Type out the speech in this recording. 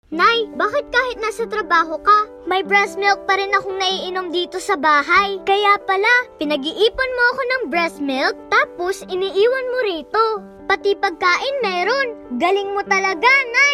Nay, bakit kahit nasa trabaho ka, may breast milk pa rin akong naiinom dito sa bahay? Kaya pala, pinag-iipon mo ako ng breast milk, tapos iniiwan mo rito. Pati pagkain meron. Galing mo talaga, Nay!